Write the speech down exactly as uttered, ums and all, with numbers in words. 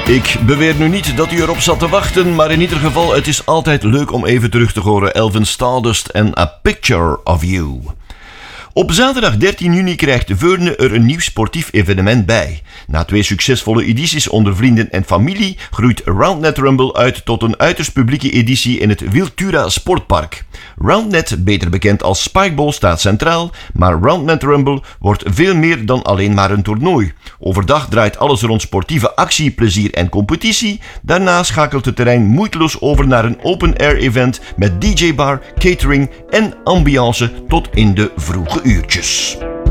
Ik beweer nu niet dat u erop zat te wachten, maar in ieder geval, het is altijd leuk om even terug te horen Elvin Stardust en A Picture of You. Op zaterdag dertien juni krijgt Veurne er een nieuw sportief evenement bij. Na twee succesvolle edities onder vrienden en familie groeit Roundnet Rumble uit tot een uiterst publieke editie in het Wiltura Sportpark. Roundnet, beter bekend als Spikeball, staat centraal, maar Roundnet Rumble wordt veel meer dan alleen maar een toernooi. Overdag draait alles rond sportieve actie, plezier en competitie. Daarna schakelt het terrein moeiteloos over naar een open-air event met D J-bar, catering en ambiance tot in de vroege uurtjes.